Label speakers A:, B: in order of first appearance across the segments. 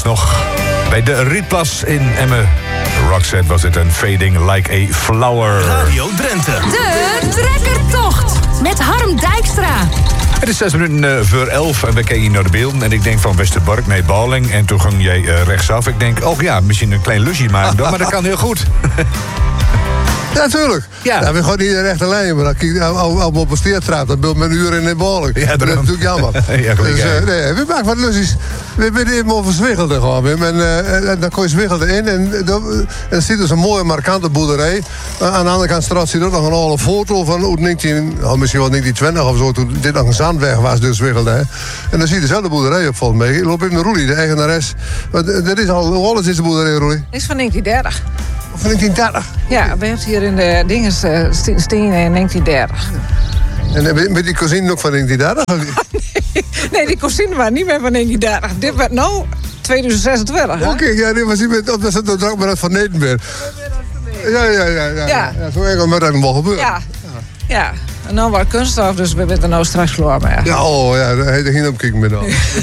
A: nog bij de Rietplas in Emmen. Roxette was het een Fading Like a Flower.
B: Radio Drenthe.
C: De trekkertocht met Harm Dijkstra.
A: Het is 11:06 en we kijken hier naar de beelden. En ik denk van Westerbork naar Baling. En toen ging jij rechtsaf. Ik denk, oh ja, misschien een klein lusje maken. Maar dat kan heel goed.
D: Ja, natuurlijk.
A: Ja.
D: Ja, we gaan niet in de rechte lijn, maar als we op een steer trapt, dan beeld men een uur in de Baling.
A: Ja,
D: dat is natuurlijk jammer.
A: Ja,
D: dus, nee, we maken wat lusjes. We zijn even over Zwiggelde gewoon, Wim. En dan kon je Zwiggelde in. En dan ziet dus een mooie markante boerderij. Aan de andere kant straat zie je ook nog een oude foto van misschien wel 1920 of zo, toen dit nog een zandweg was, dus Zwiggelde. Hè. En dan zie je dezelfde boerderij op volgens mij. Ik loop even naar Roelie, de eigenares. Dat is al, hoe oud is de boerderij, Roelie?
E: Is van 1930.
D: Van 1930?
E: Ja, we hebben hier in de dingen steen in 1930.
D: En met die cousine ook van 1930?
E: Nee, die cousine was niet meer van 1930. Dit werd nou 2026.
D: Oké, ja, nee, maar zie je, dat is het ook maar dat van Nederland. Ja. Zo erg met dat wel gebeuren.
E: Ja. En dan was kunststof, dus we zijn er nou straks klaar mee.
D: Ja, daar heet er geen opkijken meer dan.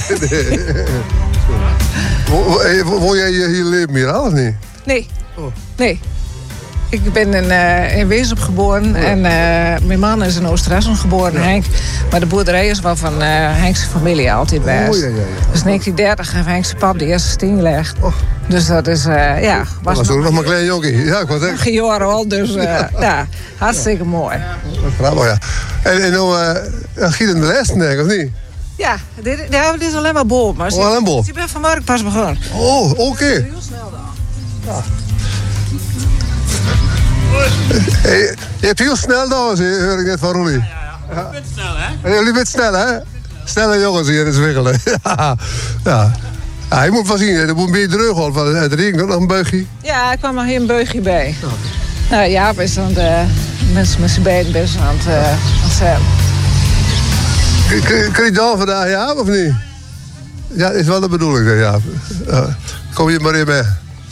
D: Wil jij hier leven hier al of niet?
E: Nee. Nee. Ik ben in Weesp geboren en mijn man is in Oosteressen geboren, Henk. Maar de boerderij is wel van Henk's familie altijd geweest.
D: Ja.
E: Dus 1930 heeft Henk's pap de eerste steen gelegd. Dus dat is,
D: was ook nog maar een klein jonkie. Ja, ik was echt.
E: Geen jaar al, dus hartstikke mooi.
D: Grappig, ja. En nou, giet in de les, denk ik, of niet?
E: Ja, dit is alleen maar boom. Maar
D: alleen boom?
E: Ik ben vanmorgen pas begonnen.
D: Oh, oké.
E: Heel snel dan.
D: Ja. Hey, je hebt heel snel dan, hoor ik net van Roelie.
B: Ja. Je bent snel, hè?
D: Jullie bent snel, hè? Snelle jongens hier in Zwiggelen. Ja. Je moet wel zien, er moet een beetje terug hoor. Het regent ook nog een beugje.
E: Ja, ik kwam nog hier een beugje bij. Nou, Jaap is aan de mensen met z'n beiden best aan het zeilen.
D: Kun je dan vandaag, Jaap, of niet? Ja, is wel de bedoeling, Jaap. Kom je maar in mee.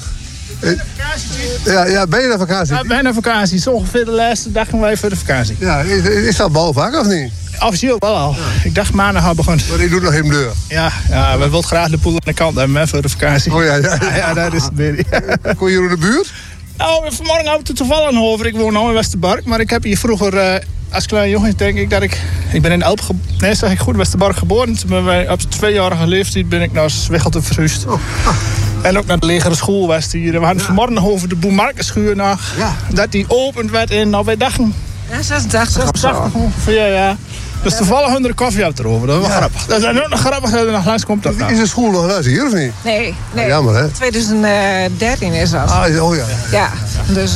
D: Ja, ben je naar vakantie?
F: Ja, bijna vakantie. Is ongeveer de laatste dag gaan wij voor de vakantie.
D: Ja, is dat balvak of niet?
F: Officieel wel al. Ja. Ik dacht maandag al begonnen.
D: Maar ik doe nog geen deur.
F: Ja, we willen graag de poel aan de kant hebben voor de vakantie.
D: Oh ja.
F: Ja, dat is het weer.
D: Kom je hier in de buurt?
F: Nou, vanmorgen had ik het toevallig over. Ik woon nu in Westerbork, maar ik heb hier vroeger als klein jongen denk ik dat ik ben in Elp Westerbork geboren. Toen ben wij op 2-jarige leeftijd ben ik naar Zwiggelde verhuisd. Oh. En ook naar de lagere school was hier. We hadden vanmorgen over de Boemarkenschuur nog. Ja. Dat die opend werd in, nou wij dachten...
E: Ja, 86 of zo.
F: Ongeveer, ja. Dus toevallig hun er koffie uit erover. Dat is wel grappig. Dat is ook nog grappig dat er nog langs komt.
D: Is de school nog thuis hier of niet?
E: Nee.
D: Jammer hè?
E: 2013 is dat.
D: Oh ja.
E: Ja, dus...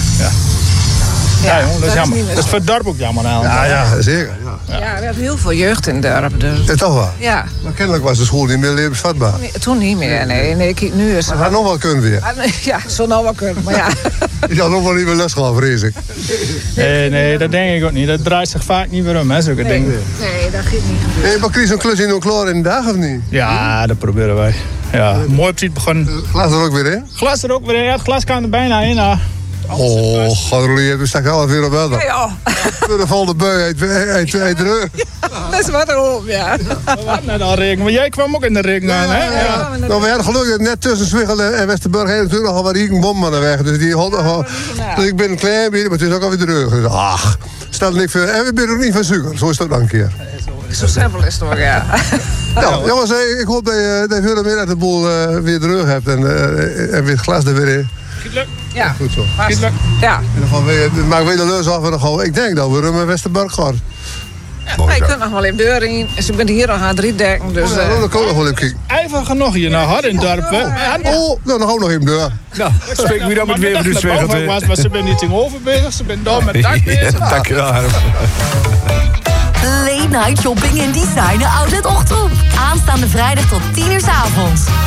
F: Ja, jongen, dat is jammer. Dat is voor het dorp ook jammer.
D: Ja, zeker.
E: Ja, we hebben heel veel jeugd in het dorp. Dus.
D: Ja, toch wel?
E: Ja.
D: Maar kennelijk was de school niet meer levensvatbaar.
E: Toen niet meer, nee. Kijk, nu is het...
D: Maar dat nog wel kunnen weer.
E: Ja, zo nou wel kunnen, maar ja.
D: Je had nog wel niet meer les gehad, vrees ik.
F: Nee, dat denk ik ook niet. Dat draait zich vaak niet meer om, hè, zulke dingen.
E: Nee, dat gaat niet gebeuren.
D: Hey, maar Chris, een klus in klaar in de dag of niet?
F: Ja, dat proberen wij. Ja, mooi op het begonnen.
D: Glas er ook weer in?
F: Glas er ook weer in. Ja, het glas kan er bijna in.
D: Oh, Godrolie, je hebt straks alles weer op wel.
E: Ja.
D: Dan valt de bui uit terug.
E: Dat is wat erop, ja.
F: We waren net al regen, maar jij kwam ook in de regen aan, hè?
D: Ja. Nou, we hadden gelukkig net tussen Zwiggelde en Westerbork heen natuurlijk nogal wat riekenbom aan de weg. Dus die hond nog. Dus ik ben een klein beetje, maar het is ook alweer terug. Dus ach, stel niks voor. En we zijn ook niet van suiker. Zo is dat dan een keer.
E: Zo simpel is het toch, ja.
D: Nou, jongens, ik hoop dat je veel meer uit de boel weer terug hebt en weer het glas er weer in.
E: Ja,
D: goed zo.
E: Ja.
D: En dan gaan we de leus af en dan gaan we, ik denk dat we naar Westerbork gaan.
E: Ja, je kunt nog wel in de deur in. Ze bent hier al aan 3 dekken, dus...
D: dan kan ik nog wel even kijken.
F: Even genoeg hier naar Hard in het dorp, hè?
D: Dan nog ook nog in de deur.
A: Nou, spreek wie dan met weer voor de Zwiggelde.
F: Maar ze zijn niet tegenover bezig, ze zijn daar met het dak bezig.
A: Dankjewel, Harm.
C: Late night shopping in Designer Outlet Ochtroep. Aanstaande vrijdag tot 10 uur 's avonds.